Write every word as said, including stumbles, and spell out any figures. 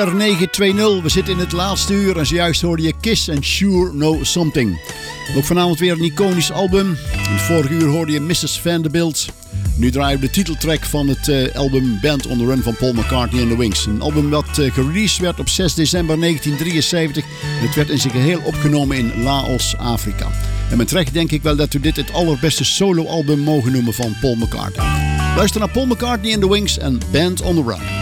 negen twintig, we zitten in het laatste uur en zojuist hoorde je Kiss and Sure Know Something. Ook vanavond weer een iconisch album. In het vorige uur hoorde je missus Vanderbilt. Nu draaien we de titeltrack van het uh, album Band on the Run van Paul McCartney and the Wings. Een album dat uh, gereleased werd op zes december negentien drieënzeventig. En het werd in zijn geheel opgenomen in Laos, Afrika. En met recht denk ik wel dat we dit het allerbeste solo-album mogen noemen van Paul McCartney. Luister naar Paul McCartney and the Wings en Band on the Run.